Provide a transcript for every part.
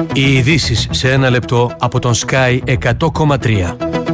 Οι ειδήσεις σε ένα λεπτό από τον Sky 100,3.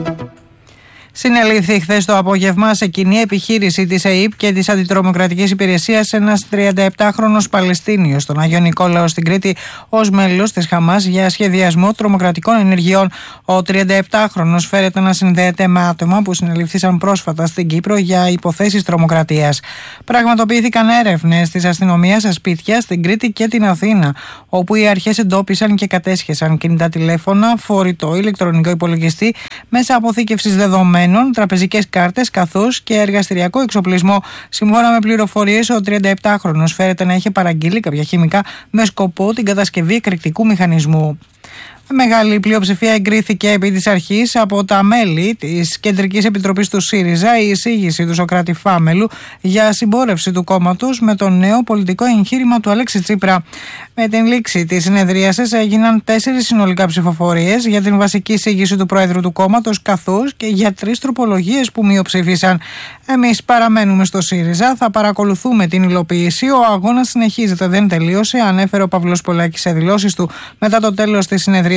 Συνελήφθη χθες το απόγευμα σε κοινή επιχείρηση της ΕΥΠ και της Αντιτρομοκρατικής Υπηρεσίας ένας 37χρονος Παλαιστίνιος στον Άγιο Νικόλαο στην Κρήτη ως μέλος της Χαμάς για σχεδιασμό τρομοκρατικών ενεργειών. Ο 37χρονος φέρεται να συνδέεται με άτομα που συνελήφθησαν πρόσφατα στην Κύπρο για υποθέσεις τρομοκρατίας. Πραγματοποιήθηκαν έρευνες της αστυνομίας σε σπίτια στην Κρήτη και την Αθήνα, όπου οι αρχές εντόπισαν και κατέσχεσαν κινητά τηλέφωνα, φορητό ηλεκτρονικό υπολογιστή, μέσα αποθήκευσης δεδομένων, τραπεζικές κάρτες καθώς και εργαστηριακό εξοπλισμό. Σύμφωνα με πληροφορίες, ο 37χρονος φέρεται να είχε παραγγείλει κάποια χημικά με σκοπό την κατασκευή εκρηκτικού μηχανισμού. Μεγάλη πλειοψηφία εγκρίθηκε επί της αρχής από τα μέλη της Κεντρικής Επιτροπής του ΣΥΡΙΖΑ η εισήγηση του Σωκράτη Φάμελου για συμπόρευση του κόμματος με το νέο πολιτικό εγχείρημα του Αλέξη Τσίπρα. Με την λήξη της συνεδρίασης έγιναν 4 συνολικά ψηφοφορίες για την βασική εισήγηση του Πρόεδρου του κόμματος καθώς και για 3 τροπολογίες που μειοψήφισαν. Εμείς παραμένουμε στο ΣΥΡΙΖΑ, θα παρακολουθούμε την υλοποίηση. Ο αγώνας συνεχίζεται, δεν τελείωσε, ανέφερε ο Παύλος Πολάκης σε δηλώσεις του μετά το τέλος της συνεδρίασης.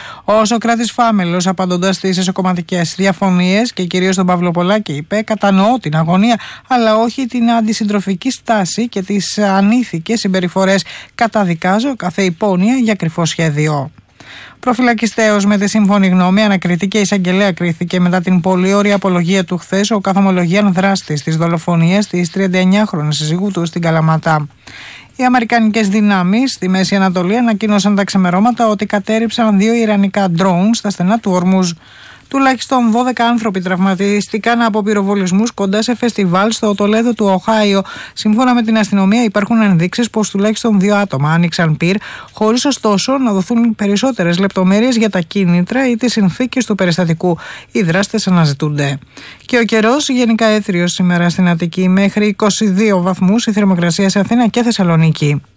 Ο Σωκράτης Φάμελος, απαντώντας στις εσωκομματικές διαφωνίες και κυρίως τον Παύλο Πολάκη, είπε: «Κατανοώ την αγωνία, αλλά όχι την αντισυντροφική στάση και τις ανήθικες συμπεριφορές. Καταδικάζω κάθε υπόνοια για κρυφό σχέδιο». Προφυλακιστέως με τη σύμφωνη γνώμη, ανακριτή και εισαγγελέα κρίθηκε μετά την πολύ ωρία απολογία του χθες ο καθομολογίαν δράστης της δολοφονίας της 39χρονης σύζυγου του στην Καλαμάτα. Οι αμερικανικές δυνάμεις στη Μέση Ανατολή ανακοίνωσαν τα ξημερώματα ότι κατέρριψαν 2 ιρανικά ντρόουν στα στενά του Ορμούζ. Τουλάχιστον 12 άνθρωποι τραυματίστηκαν από πυροβολισμούς κοντά σε φεστιβάλ στο Τολέδο του Οχάιο. Σύμφωνα με την αστυνομία, υπάρχουν ενδείξεις πως τουλάχιστον 2 άτομα άνοιξαν πυρ, χωρίς ωστόσο να δοθούν περισσότερες λεπτομέρειες για τα κίνητρα ή τις συνθήκες του περιστατικού. Οι δράστες αναζητούνται. Και ο καιρός γενικά έθριος σήμερα στην Αττική, μέχρι 22 βαθμούς η θερμοκρασία σε Αθήνα και Θεσσαλονίκη.